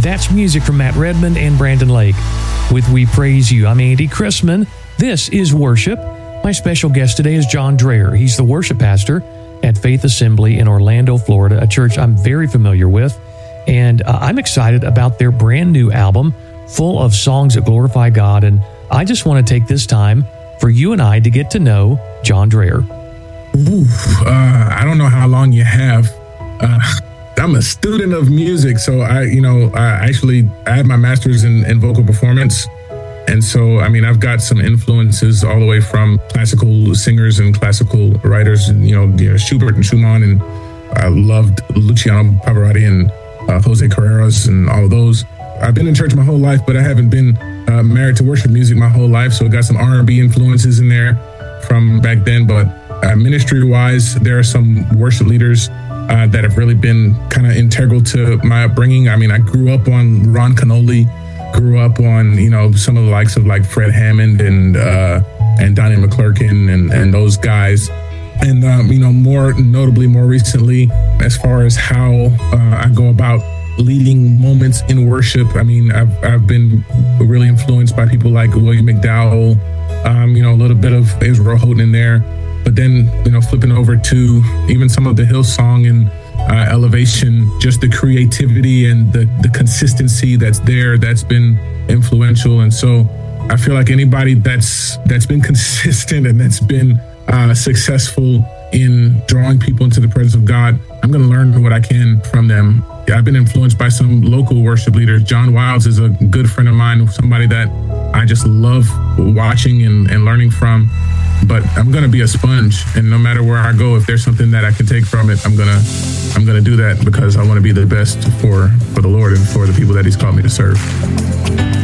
That's music from Matt Redmond and Brandon Lake with We Praise You. I'm Andy Chrisman. This is Worship. My special guest today is John Dreher. He's the worship pastor at Faith Assembly in Orlando, Florida, a church I'm very familiar with. And I'm excited about their brand new album full of songs that glorify God. And I just want to take this time for you and I to get to know John Dreher. I don't know how long you have. I'm a student of music, so I have my master's in vocal performance. And so, I've got some influences all the way from classical singers and classical writers, Schubert and Schumann, and I loved Luciano Pavarotti and Jose Carreras and all of those. I've been in church my whole life, but I haven't been married to worship music my whole life, so it got some R&B influences in there from back then. But ministry-wise, there are some worship leaders that have really been kind of integral to my upbringing. I grew up on Ron Canoli, grew up on, some of the likes of like Fred Hammond and Donnie McClurkin and those guys. And, more notably, more recently, as far as how I go about leading moments in worship, I've been really influenced by people like William McDowell, a little bit of Israel Houghton in there. But then, flipping over to even some of the Hillsong and Elevation, just the creativity and the consistency that's there, that's been influential. And so I feel like anybody that's been consistent and that's been successful in drawing people into the presence of God, I'm going to learn what I can from them. I've been influenced by some local worship leaders. John Wilds is a good friend of mine, somebody that I just love watching and learning from. But I'm going to be a sponge, and no matter where I go, if there's something that I can take from it, I'm going to do that because I want to be the best for the Lord and for the people that He's called me to serve.